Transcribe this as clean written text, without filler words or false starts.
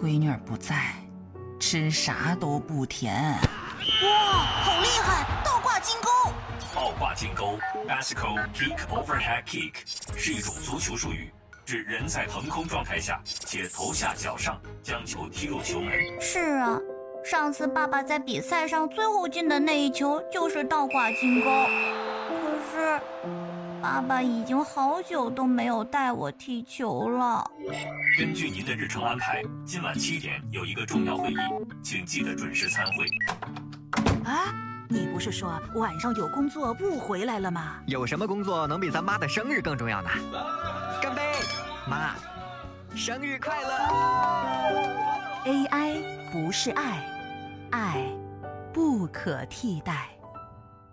闺女儿不在，吃啥都不甜。 哇，好厉害！倒挂金钩。 倒挂金钩 （Bicycle Kick Overhead Kick） 是一种足球术语，指人在腾空状态下且头下脚上将球踢入球门。 是啊，上次爸爸在比赛上最后进的那一球就是倒挂金钩。可是，爸爸已经好久都没有带我踢球了。 根据您的日程安排，今晚7点有一个重要会议，请记得准时参会。 啊，你不是说晚上有工作不回来了吗？ 有什么工作能比咱妈的生日更重要呢？干杯，妈，生日快乐 ！AI 不是爱，爱不可替代。